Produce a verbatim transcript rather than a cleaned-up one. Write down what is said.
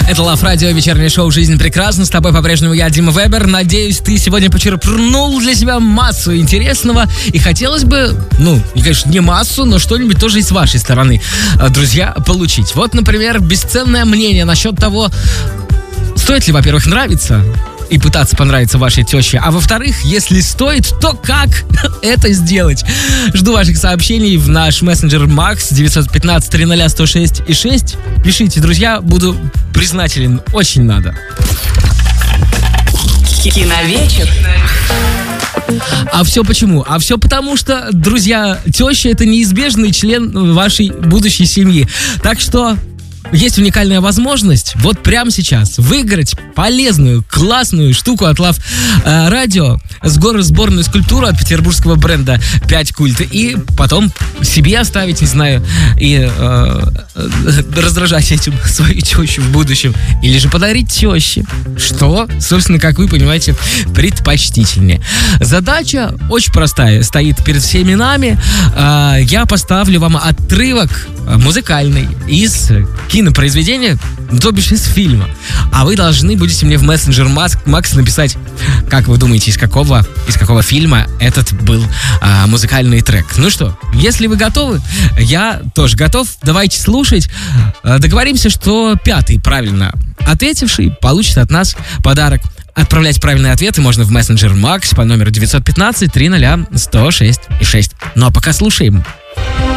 Это Love Radio, вечернее шоу «Жизнь прекрасна». С тобой по-прежнему я, Дима Вебер. Надеюсь, ты сегодня почерпнул для себя массу интересного. И хотелось бы, ну, конечно, не массу, но что-нибудь тоже и с вашей стороны, друзья, получить. Вот, например, бесценное мнение насчет того, стоит ли, во-первых, нравиться и пытаться понравиться вашей теще, а во-вторых, если стоит, то как это сделать? Жду ваших сообщений в наш мессенджер Макс девять один пять три ноль сто шесть и шесть. Пишите, друзья, буду признателен, очень надо. Киновечер. А все почему? А все потому, что, друзья, теща — это неизбежный член вашей будущей семьи. Так что есть уникальная возможность вот прямо сейчас выиграть полезную, классную штуку от Love Radio, сборную скульптуру от петербургского бренда пять культ, и потом себе оставить, не знаю, и э, раздражать этим свою тещу в будущем, или же подарить теще, что, собственно, как вы понимаете, предпочтительнее. Задача очень простая, стоит перед всеми нами. Э, я поставлю вам отрывок музыкальный из кинопроизведения, то бишь из фильма. А вы должны будете мне в мессенджер Макс написать, как вы думаете, из какого, из какого фильма этот был а, музыкальный трек. Ну что, если вы готовы, я тоже готов. Давайте слушать. А, договоримся, что пятый правильно ответивший получит от нас подарок. Отправлять правильные ответы можно в мессенджер Макс по номеру девять один пять три ноль сто шесть и шесть. Ну а пока слушаем.